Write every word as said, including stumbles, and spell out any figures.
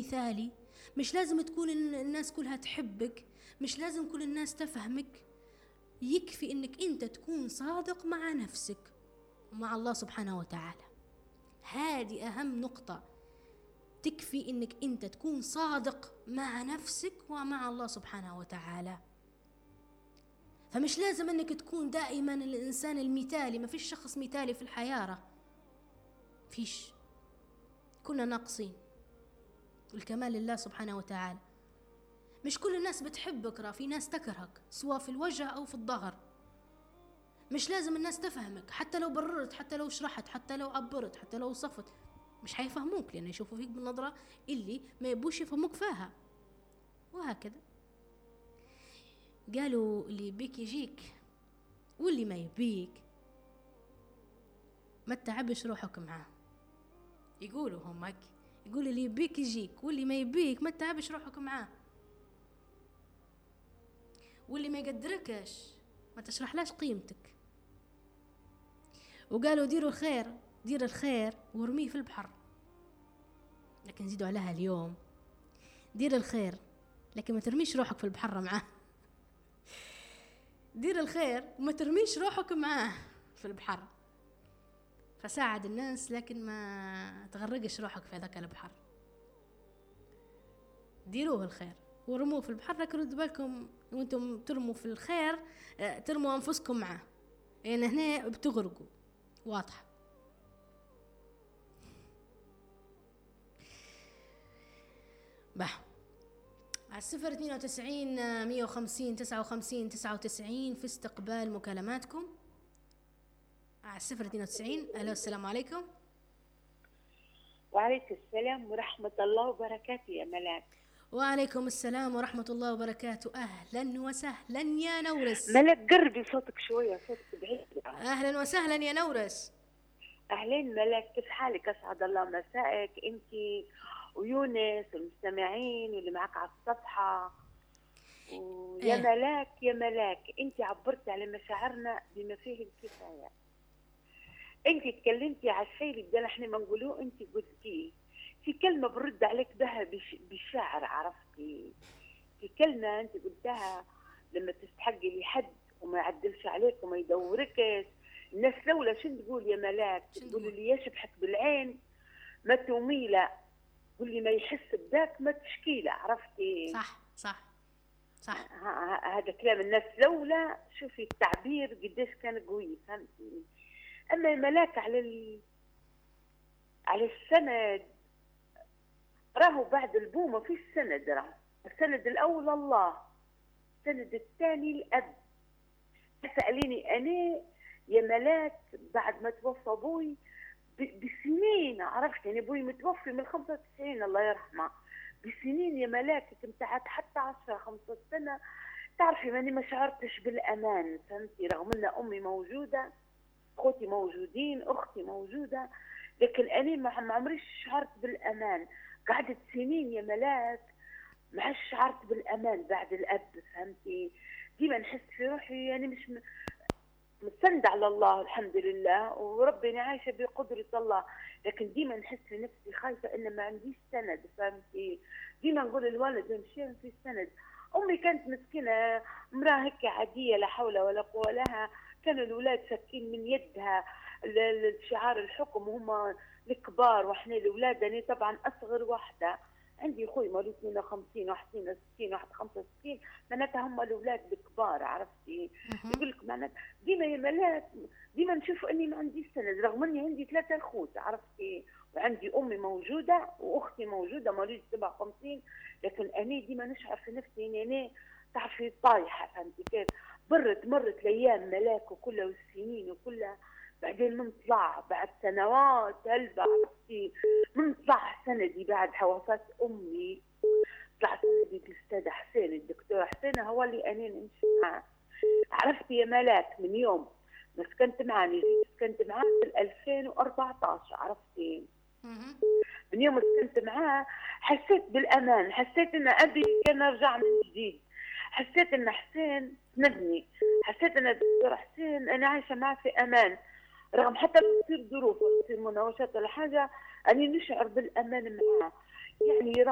مثالي، مش لازم تكون الناس كلها تحبك، مش لازم كل الناس تفهمك. يكفي انك انت تكون صادق مع نفسك ومع الله سبحانه وتعالى. هذه اهم نقطة. تكفي انك انت تكون صادق مع نفسك ومع الله سبحانه وتعالى. فمش لازم انك تكون دائما الانسان المثالي. ما فيش شخص مثالي في الحياة، فيش، كنا ناقصين. الكمال لله سبحانه وتعالى. مش كل الناس بتحبك، را في ناس تكرهك سواء في الوجه او في الظهر. مش لازم الناس تفهمك، حتى لو بررت، حتى لو شرحت، حتى لو عبرت، حتى لو وصفت، مش حيفهموك، لأن يشوفوا فيك بالنظرة اللي ما يبوش يفهموك فيها. وهكذا. قالوا اللي يبيك يجيك، واللي ما يبيك ما تتعبش روحك معاه. يقولوا هم هيك، يقول اللي يبيك يجيك، واللي ما يبيك ما تتعبش روحك معاه. واللي ما يقدركش ما تشرحلاش قيمتك. وقالوا ديروا الخير، دير الخير ورميه في البحر. لكن زيدوا عليها اليوم، دير الخير لكن ما ترميش روحك في البحر معاه. دير الخير وما ترميش روحك معاه في البحر. فساعد الناس لكن ما تغرقش روحك في ذاك البحر. ديروه الخير ورموه في البحر، لكن ردوا بالكم وانتم ترموا في الخير ترموا انفسكم معاه، يعني هنا بتغرقوا. واضح. بح على الصفر اثنين وتسعين مية وخمسين تسعة وخمسين تسعة وتسعين في استقبال مكالماتكم. على الصفر اثنين وتسعين. ألو، السلام عليكم. وعليكم السلام ورحمة الله وبركاته يا ملاك. وعليكم السلام ورحمة الله وبركاته. أهلا وسهلا يا نورس. ملاك قربي صوتك شوية، صوتك بعيد. أهلا وسهلا يا نورس. أهلين ملاك، كيف حالك؟ أسعد الله مسائك أنت ويونس والمستمعين واللي معك على الصفحة. ويا إيه. ملاك يا ملاك، أنت عبرت على مشاعرنا بما فيه الكفاية. أنت تكلمتي على الشيء اللي بدنا احنا ما نقولوه، أنت قلتيه. في كلمة برد عليك بها بالشعر، عرفتي؟ في كلمة أنت قلتها لما تستحقي لحد وما يعدلش عليك وما يدوركش. الناس لولا شن تقول يا ملاك؟ تقول اللي يشبحك بالعين ما توميله، واللي ما يحس بذاك ما تشكيله. عرفتي؟ صح صح صح. هذا كلام الناس لولا. شوفي التعبير قديش كان قوي، فهمتي؟ اما يا ملاك على ال... على السند، راهو بعد البومه في السند. راهو السند الاول الله، السند الثاني الاب. سأليني انا يا ملاك بعد ما توفى ابوي بسنين، عرفت يعني ابوي متوفي من خمسة وتسعين الله يرحمه، بسنين يا ملاك كنت حتى عشرة خمسة سنة. تعرفي ماني ما شعرتش بالامان، فهمتي؟ رغم ان امي موجوده، اخوتي موجودين، اختي موجوده، لكن انا ما عمريش شعرت بالامان. قعدت سنين يا ملاك ما عادش شعرت بالامان بعد الاب، فهمتي؟ ديما نحس في روحي يعني مش م... مستند على الله الحمد لله، وربي عايشه بقدره الله، لكن ديما نحس في نفسي خايفه ان ما عنديش سند، فهمتي؟ ديما نقول الولد نمشي في سند. امي كانت مسكينه امراه هيك عاديه لا حول ولا قوه لها، كانوا الاولاد ساكين من يدها شعار الحكم وهم الكبار واحنا الاولاد. انا طبعا اصغر واحده، عندي اخوي مولود اثنين وخمسين واحد اثنين وستين واحد خمسة وستين، معناتها هم الاولاد الكبار، عرفتي؟ يقول لك معناتها ديما يا ملاك ديما نشوف اني ما عنديش سند، رغم اني عندي ثلاثه اخوات، عرفتي؟ وعندي امي موجوده واختي موجوده مولود سبعة وخمسين، لكن انا ديما نشعر في نفسي اني انا تعرفي طايحه، فهمتي كيف؟ برت مرت الايام ملاك وكلها والسنين وكلها، بعدين من طلع بعد سنوات هلبة، عرفتي؟ من طلع سندي بعد وفاة امي، طلع سندي الاستاذ حسين، الدكتور حسين هو اللي انا نمشي معاه. عرفتي يا ملاك من يوم ما سكنت معاه، جيت سكنت معاه في ألفين وأربعة عشر، عرفتي؟ من يوم ما سكنت معاه حسيت بالامان، حسيت ان ابي كان رجع من جديد، حسيت ان حسين سندني، حسيت ان الدكتور حسين انا عايشه معاه في امان، رغم حتى لو تصير ظروف ولا تصير مناوشات ولا حاجه اني نشعر بالامان معاه. يعني